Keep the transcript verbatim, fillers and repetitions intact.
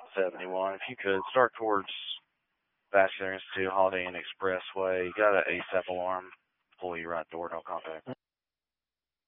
seventy-one. If you could, start towards Vascular Institute, Holiday Inn Expressway. You got an ASAP alarm. Pull you right door, no contact.